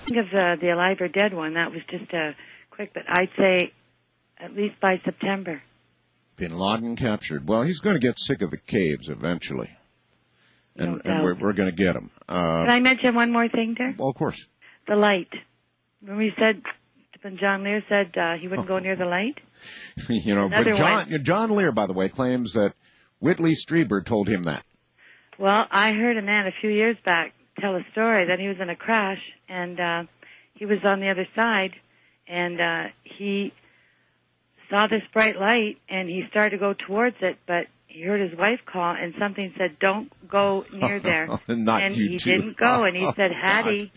Think of the Alive or Dead one. That was just quick, but I'd say at least by September. Bin Laden captured. Well, he's going to get sick of the caves eventually. And we're going to get him. Can I mention one more thing there? Well, of course. The light. Remember you said, when John Lear said he wouldn't go near the light? You know, but John Lear, by the way, claims that Whitley Strieber told him that. Well, I heard a man a few years back tell a story that he was in a crash, and he was on the other side, and he saw this bright light, and he started to go towards it, but he heard his wife call, and something said, "Don't go near there." And he didn't go, and he said, "Hattie."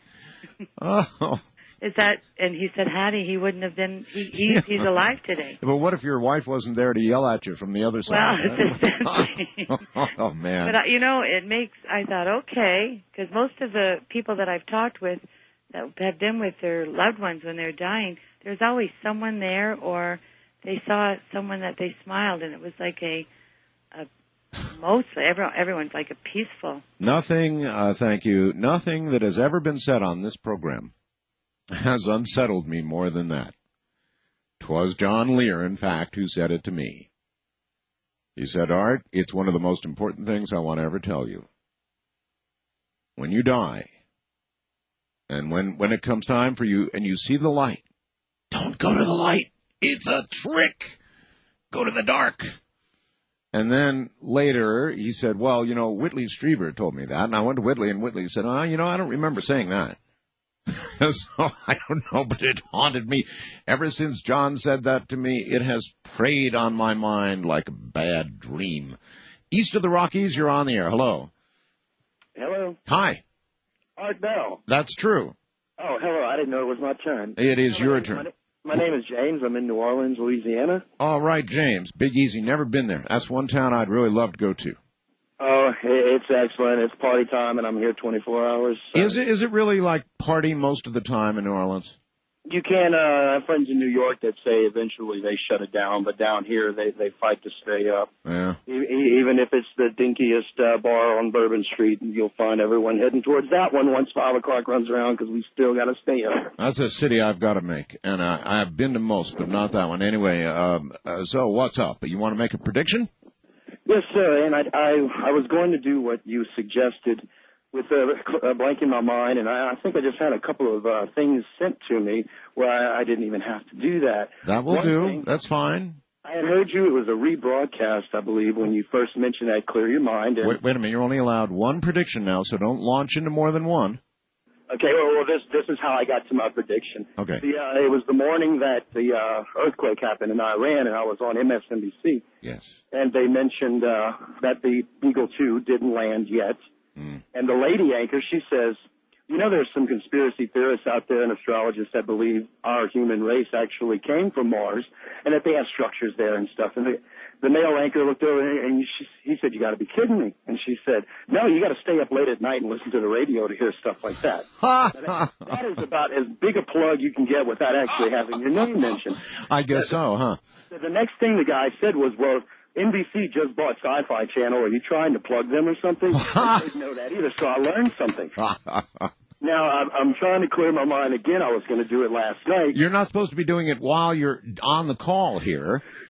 And he said, "Hattie, he wouldn't have been. He's alive today." But what if your wife wasn't there to yell at you from the other side? Well, it's the oh man! But it makes. I thought, okay, because most of the people that I've talked with that have been with their loved ones when they're dying, there's always someone there, or they saw someone that they smiled, and it was like mostly everyone's like a peaceful. Nothing, thank you. Nothing that has ever been said on this program has unsettled me more than that. 'Twas John Lear, in fact, who said it to me. He said, "Art, it's one of the most important things I want to ever tell you. When you die, and when it comes time for you, and you see the light, don't go to the light. It's a trick. Go to the dark." And then later he said, "Well, Whitley Strieber told me that." And I went to Whitley, and Whitley said, I don't remember saying that." So I don't know, but it haunted me. Ever since John said that to me, it has preyed on my mind like a bad dream. East of the Rockies, you're on the air. Hello. Hello. Hi. Art Bell. That's true. Oh, hello. I didn't know it was my turn. It is your turn. My name is James. I'm in New Orleans, Louisiana. All right, James. Big Easy. Never been there. That's one town I'd really love to go to. Oh, it's excellent. It's party time, and I'm here 24 hours. So. Is it really like party most of the time in New Orleans? You can. I have friends in New York that say eventually they shut it down, but down here they fight to stay up. Yeah. Even if it's the dinkiest bar on Bourbon Street, you'll find everyone heading towards that one once 5 o'clock runs around because we still got to stay up. That's a city I've got to make, and I've been to most, but not that one. Anyway, so what's up? You want to make a prediction? Yes, sir, and I was going to do what you suggested with a blank in my mind, and I think I just had a couple of things sent to me where I didn't even have to do that. That will do. That's fine. I had heard you. It was a rebroadcast, I believe, when you first mentioned that, Clear Your Mind. And wait a minute. You're only allowed one prediction now, so don't launch into more than one. Okay, well, this is how I got to my prediction. Okay. It was the morning that the earthquake happened in Iran, and I was on MSNBC. Yes. And they mentioned that the Beagle 2 didn't land yet. Mm. And the lady anchor, she says, there's some conspiracy theorists out there and astrologists that believe our human race actually came from Mars and that they have structures there and stuff. And the male anchor looked over and he said, "You got to be kidding me." And she said, "No, you got to stay up late at night and listen to the radio to hear stuff like that." That is about as big a plug you can get without actually having your name mentioned. I guess so, huh? The next thing the guy said was, "Well, NBC just bought Sci-Fi Channel. Are you trying to plug them or something?" I didn't know that either, so I learned something. Now, I'm trying to clear my mind again. I was going to do it last night. You're not supposed to be doing it while you're on the call here.